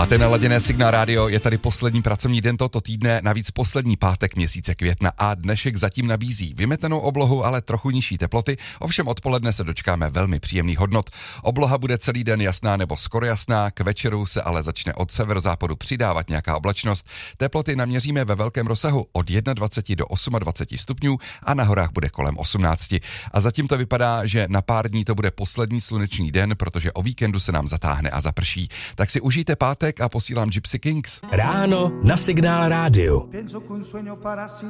Máte naladěné Signál Radio, je tady poslední pracovní den tohoto týdne, navíc poslední pátek měsíce května a dnešek zatím nabízí vymetenou oblohu, ale trochu nižší teploty, ovšem odpoledne se dočkáme velmi příjemných hodnot. Obloha bude celý den jasná nebo skoro jasná, k večeru se ale začne od severozápadu přidávat nějaká oblačnost. Teploty naměříme ve velkém rozsahu od 21 do 28 stupňů a na horách bude kolem 18. A zatím to vypadá, že na pár dní to bude poslední slunečný den, protože o víkendu se nám zatáhne a zaprší. Tak si užijte pátek a posílám Gypsy Kings. Ráno na Signál Radio.